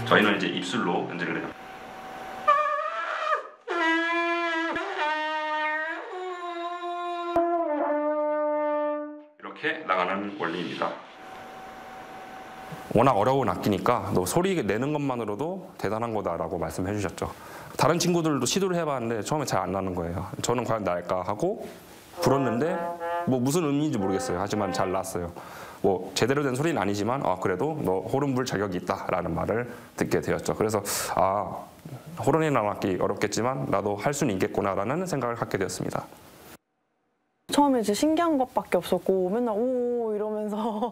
저희는 이제 입술로 연주를 해요. 이렇게 나가는 원리입니다. 워낙 어려운 악기니까 너 소리 내는 것만으로도 대단한 거다라고 말씀해 주셨죠. 다른 친구들도 시도를 해봤는데 처음에 잘 안 나는 거예요. 저는 과연 날까 하고 불었는데 뭐 무슨 의미인지 모르겠어요. 하지만 잘 났어요. 뭐 제대로 된 소리는 아니지만 그래도 너 호른 불 자격이 있다라는 말을 듣게 되었죠. 그래서 호른이라는 악기 어렵겠지만 나도 할 수는 있겠구나라는 생각을 갖게 되었습니다. 처음에 이제 신기한 것밖에 없었고 맨날 오 이러면서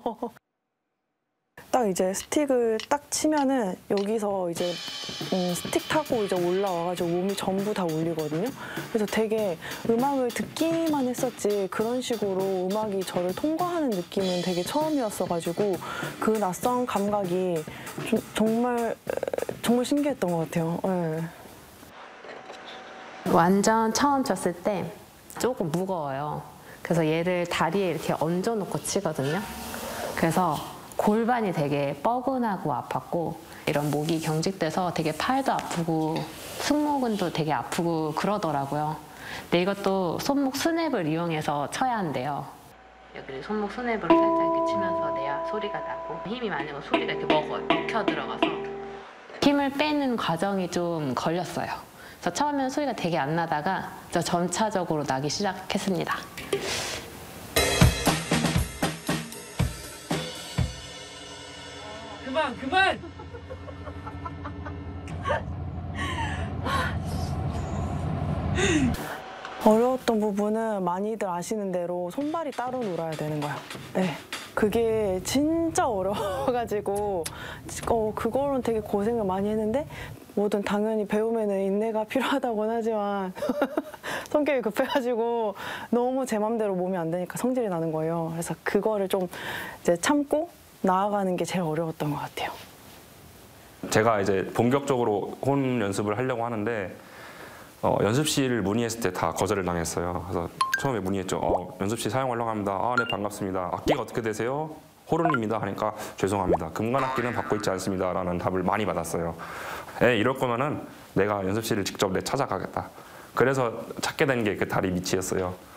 딱 이제 스틱을 딱 치면은 여기서 이제 스틱 타고 이제 올라와가지고 몸이 전부 다 울리거든요. 그래서 되게 음악을 듣기만 했었지 그런 식으로 음악이 저를 통과하는 느낌은 되게 처음이었어가지고 그 낯선 감각이 정말 신기했던 것 같아요. 네. 완전 처음 쳤을 때 조금 무거워요. 그래서 얘를 다리에 이렇게 얹어놓고 치거든요. 그래서 골반이 되게 뻐근하고 아팠고 이런 목이 경직돼서 되게 팔도 아프고 승모근도 되게 아프고 그러더라고요. 근데 이것도 손목 스냅을 이용해서 쳐야 한대요. 여기 손목 스냅으로 살짝 이렇게 치면서 내야 소리가 나고 힘이 많이 나고 소리가 이렇게 먹혀 들어가서 힘을 빼는 과정이 좀 걸렸어요. 그래서 처음에는 소리가 되게 안 나다가 점차적으로 나기 시작했습니다. 그만! 어려웠던 부분은 많이들 아시는 대로 손발이 따로 놀아야 되는 거야. 네. 그게 진짜 어려워가지고 그거는 되게 고생을 많이 했는데 뭐든 당연히 배우면은 인내가 필요하다고는 하지만 성격이 급해가지고 너무 제 맘대로 몸이 안 되니까 성질이 나는 거예요. 그래서 그거를 좀 이제 참고 나아가는 게 제일 어려웠던 것 같아요. 제가 이제 본격적으로 혼 연습을 하려고 하는데 연습실을 문의했을 때 다 거절을 당했어요. 그래서 처음에 문의했죠. 연습실 사용하려고 합니다. 네, 반갑습니다. 악기가 어떻게 되세요? 호른입니다. 하니까 죄송합니다. 금관악기는 받고 있지 않습니다. 라는 답을 많이 받았어요. 이럴 거면은 내가 연습실을 직접 찾아가겠다. 그래서 찾게 된 게 그 다리 밑이었어요.